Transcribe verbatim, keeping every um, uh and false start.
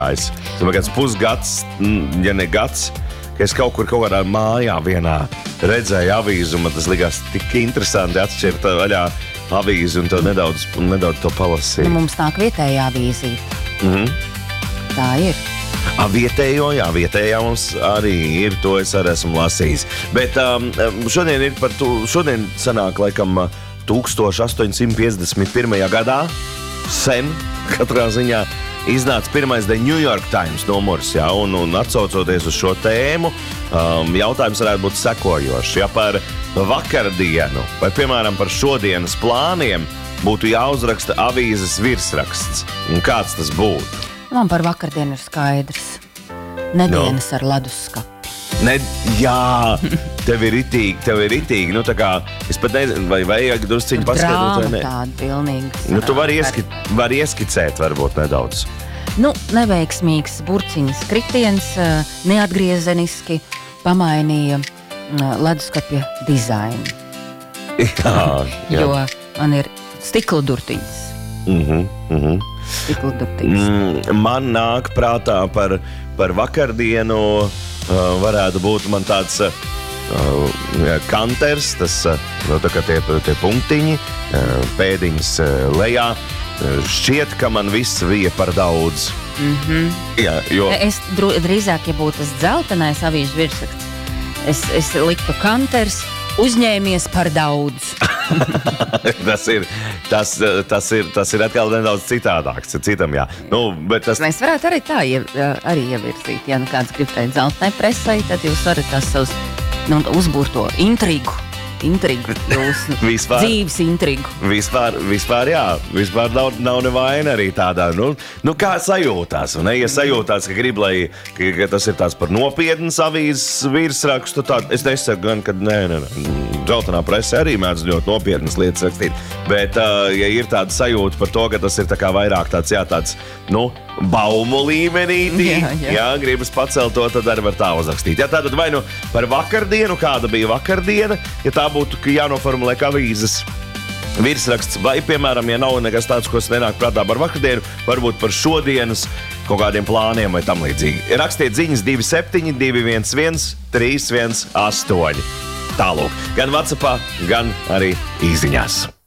Es domāju, kāds pusgads, ja ne gads, ka es kaut kur kaut kādā mājā vienā redzēju avīzi, un man tas likās tik interesanti atšķirt vaļā avīzi un to nedaudz, nedaudz to palasīt. Nu, mums nāk vietējā avīzīte. Mhm. Tā ir. A, vietējo, jā, vietējā mums arī ir, to es arī esmu lasījis. Bet um, šodien ir par to, šodien sanāk laikam tūkstoš astoņsimt piecdesmit pirmajā gadā, sen katrā ziņā, iznāca pirmais The New York Times numurs, jā, un, un atsaucoties uz šo tēmu, um, jautājums varētu būt sekojošs. Ja par vakardienu vai, piemēram, par šodienas plāniem būtu jāuzraksta avīzes virsraksts, un kāds tas būtu? Man par vakardienu ir skaidrs. Nedienas no. ar leduskapi. Ne, jā, tev ir ritīgi, tev ir ritīgi. Nu, tā kā, es pat nezinu, vai vajag drusciņu paskatot, vai ne? Drāma tāda, pilnīgi. Nu, tu vari ieski, var ieskicēt, varbūt nedaudz. Nu, neveiksmīgs burciņas kritiens, neatgriezeniski pamainīja leduskapja dizainu. Jā, jā. Jo man ir stikla durtiņas. Mhm, mhm. Stikla durtiņas. Mm, man nāk prātā par, par vakardienu, uh, varētu būt man tāds uh, kanters, tas uh, tā kā tie, tie punktiņi, uh, pēdiņas uh, lejā. Uh, šķiet, ka man viss bija par daudz. Mhm. Jā, jo... Es dru, drīzāk, ja būtu tas dzeltenais avīžu virsraksts, es, es liktu kanters, uzņēmies par daudz. tas, ir, tas, tas, ir, tas ir atkal nedaudz citādāks, citam jā. Nu, bet tas... Mēs varētu arī tā iev, arī ievirzīt. Ja nu kāds grib teikt zeltnai presai, tad jūs varat tās savus nu, uzbūrto intrigu. Intrigu, jūsu vispār, dzīves intrigu. Vispār, vispār jā, vispār nav, nav nevaina arī tādā, nu, nu kā sajūtās, un ne, ja sajūtās, ka grib, lai, ka, ka tas ir tāds par nopietnas avīzes virsrakstu, tā, es nesaku gan, ka nē, nē, nē, zeltenā presē arī mēdz ļoti nopietnas lietas rakstīt, bet, uh, ja ir tāda sajūta par to, ka tas ir tā kā vairāk tāds, jā, tāds, nu, baumu līmenītī, jā, jā. jā, gribas pacelt to, tad arī var tā uzrakstīt. Jā, tātad vai nu par vakardienu, kāda bija vakardiena, ja tā būtu jānoformulē kā avīzes virsraksts, vai, piemēram, ja nav nekas tāds, ko es nenāk prātā par vakardienu, varbūt par šodienas kaut kādiem plāniem vai tam līdzīgi. Rakstiet ziņas divi septiņi divi viens viens trīs viens astoņi. Tālūk, gan WhatsAppā, gan arī īziņās.